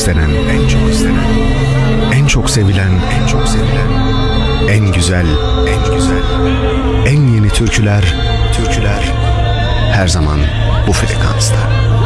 istenen, en çok istenen, en çok sevilen, en çok sevilen, en güzel, en güzel, en yeni türküler her zaman bu frekansta.